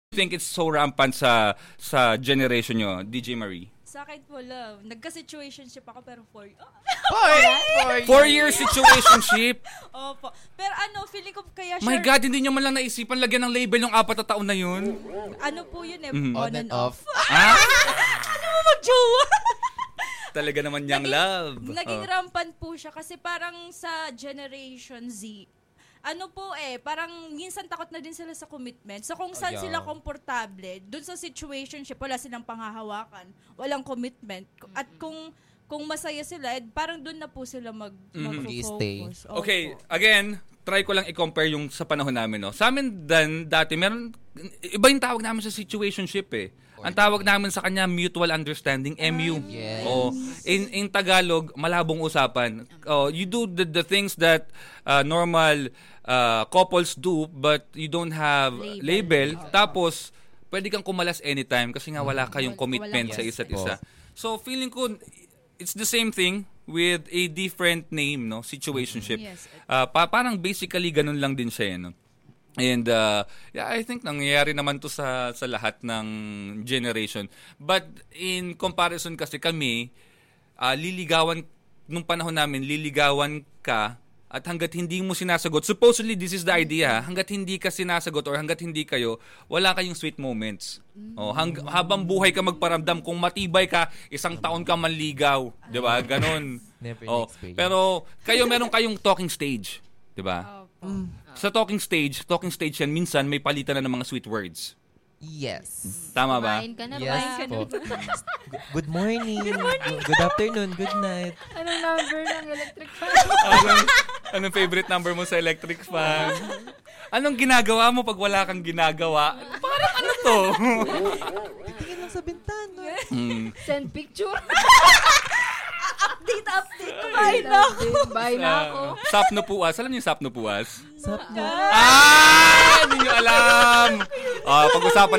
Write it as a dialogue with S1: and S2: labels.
S1: think it's so rampant sa generation nyo, DJ Marie?
S2: Sa akin po, love. Nagka-situationship ako pero 4
S1: year situationship?
S2: Opo. Pero feeling ko kaya
S1: My God, hindi nyo man lang naisipan lagyan ng label yung 4 na taon na yun?
S2: Ano po yun
S3: On and off.
S2: Ano mo mag-jowa?
S1: Talaga naman niyang love.
S2: Naging rampant po siya kasi parang sa Generation Z, parang minsan takot na din sila sa commitment. So kung saan sila komportable, dun sa situationship, wala silang panghahawakan, walang commitment. At kung masaya sila, parang dun na po sila mag-focus.
S1: Okay, again, try ko lang i-compare yung sa panahon namin. No? Sa amin dati, meron, iba yung tawag namin sa situationship eh. Ang tawag namin sa kanya, mutual understanding, MU.
S3: Yes.
S1: In Tagalog, malabong usapan. You do the things that normal couples do, but you don't have label. Tapos, pwede kang kumalas anytime kasi nga wala kayong commitment sa isa't isa. So, feeling ko, it's the same thing with a different name, no? Situationship.
S2: Yes.
S1: Parang basically, ganun lang din siya, no? And I think nangyayari naman to sa lahat ng generation. But in comparison kasi kami, liligawan, nung panahon namin, liligawan ka at hanggat hindi mo sinasagot, supposedly this is the idea, hanggat hindi ka sinasagot or hanggat hindi kayo, wala kayong sweet moments. Habang buhay ka magparamdam, kung matibay ka, 1 taon ka manligaw. Diba? Ganon. Pero meron kayong talking stage. Diba? Sa talking stage yan, minsan may palitan na ng mga sweet words.
S3: Yes.
S1: Tama ba?
S2: Kumain ka na
S3: Yes po. Good morning. Good afternoon. Good night.
S2: Anong number ng electric fan?
S1: Anong favorite number mo sa electric fan? Anong ginagawa mo pag wala kang ginagawa? Parang ano to?
S3: Tingin lang sa bintana.
S2: Send picture. Update. Bye na ako.
S1: Sapnopuas. Alam niyo yung sapnopuas?
S3: Sapno.
S1: Hindi niyo alam. Pag-usapan